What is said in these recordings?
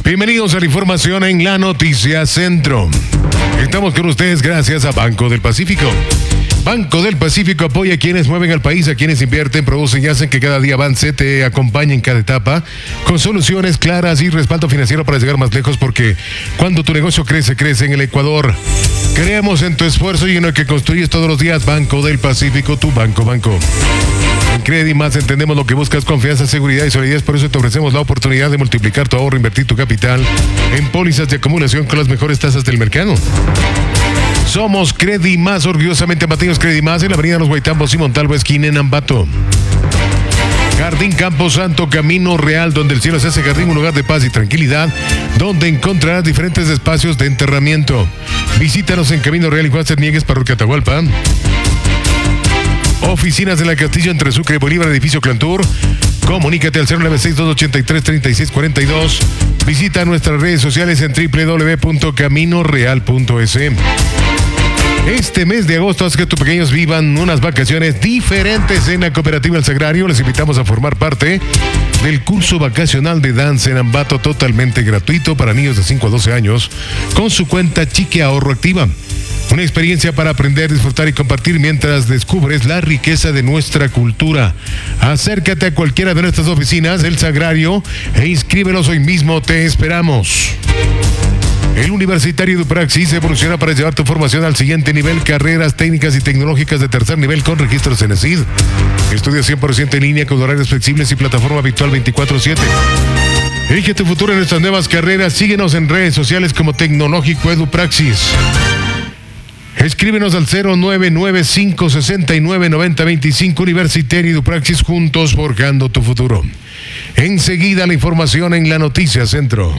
Bienvenidos a la información en la Noticia Centro. Estamos con ustedes gracias a Banco del Pacífico. Banco del Pacífico apoya a quienes mueven al país, a quienes invierten, producen y hacen que cada día avance, te acompañe en cada etapa, con soluciones claras y respaldo financiero para llegar más lejos, porque cuando tu negocio crece, crece en el Ecuador. Creemos en tu esfuerzo y en el que construyes todos los días. Banco del Pacífico, tu banco. En Credimas entendemos lo que buscas: confianza, seguridad y solidez. Por eso te ofrecemos la oportunidad de multiplicar tu ahorro, invertir tu capital en pólizas de acumulación con las mejores tasas del mercado. Somos Credimas, orgullosamente ambateños. Credimas en la avenida Los Guaitambos y Montalvo, esquina en Ambato. Jardín Campo Santo, Camino Real, donde el cielo se hace jardín, un lugar de paz y tranquilidad, donde encontrarás diferentes espacios de enterramiento. Visítanos en Camino Real y Juan Cerniegues, Parroquia Atahualpa. Oficinas de la Castillo entre Sucre y Bolívar, edificio Clantur. Comunícate al 096-283-3642. Visita nuestras redes sociales en www.caminoreal.es. Este mes de agosto haz que tus pequeños vivan unas vacaciones diferentes en la Cooperativa El Sagrario. Les invitamos a formar parte del curso vacacional de danza en Ambato, totalmente gratuito para niños de 5 a 12 años, con su cuenta Chique Ahorro Activa. Una experiencia para aprender, disfrutar y compartir mientras descubres la riqueza de nuestra cultura. Acércate a cualquiera de nuestras oficinas del Sagrario e inscríbelos hoy mismo. Te esperamos. El Universitario de Praxis evoluciona para llevar tu formación al siguiente nivel: carreras técnicas y tecnológicas de tercer nivel con registro CENESID. Estudia 100% en línea con horarios flexibles y plataforma virtual 24/7. Elige tu futuro en nuestras nuevas carreras. Síguenos en redes sociales como Tecnológico Edu Praxis. Escríbenos al 0995699025. Universitario de Praxis, juntos forjando tu futuro. Enseguida la información en la Noticia Centro.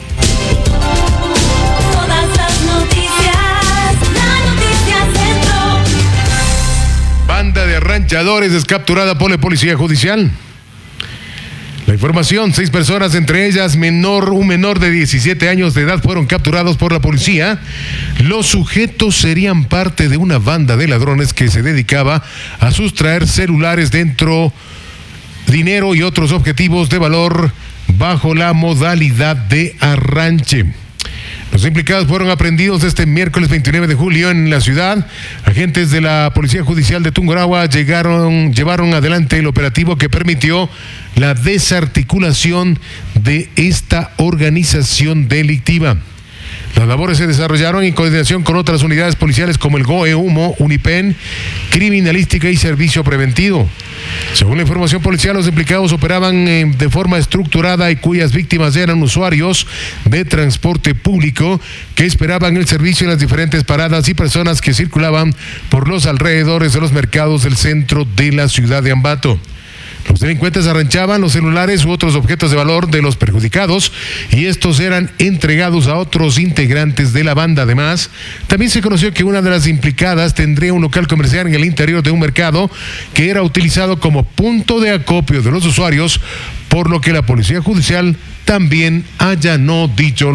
Todas las noticias, la Noticia Centro. Banda de arranchadores es capturada por la Policía Judicial. La información: 6 personas, entre ellas un menor de 17 años de edad, fueron capturados por la policía. Los sujetos serían parte de una banda de ladrones que se dedicaba a sustraer celulares, dinero y otros objetivos de valor bajo la modalidad de arranche. Los implicados fueron aprehendidos este miércoles 29 de julio en la ciudad. Agentes de la Policía Judicial de Tungurahua llevaron adelante el operativo que permitió la desarticulación de esta organización delictiva. Las labores se desarrollaron en coordinación con otras unidades policiales como el GOE, Humo, Unipen, Criminalística y Servicio Preventivo. Según la información policial, los implicados operaban de forma estructurada y cuyas víctimas eran usuarios de transporte público que esperaban el servicio en las diferentes paradas y personas que circulaban por los alrededores de los mercados del centro de la ciudad de Ambato. Los delincuentes arranchaban los celulares u otros objetos de valor de los perjudicados y estos eran entregados a otros integrantes de la banda. Además, también se conoció que una de las implicadas tendría un local comercial en el interior de un mercado que era utilizado como punto de acopio de los usuarios, por lo que la Policía Judicial también allanó dicho